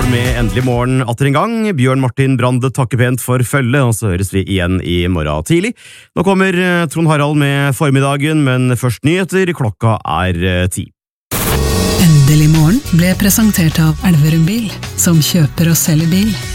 med Endelig morgen atter en gang. Bjørn Martin Brande takker pent for følge, og så høres vi igjen i morgen tidlig. Nå kommer Trond Harald med formiddagen, men først nyheter. Klokka er 10. Endelig morgen ble presentert av Elverum Bil, som kjøper og selger bil.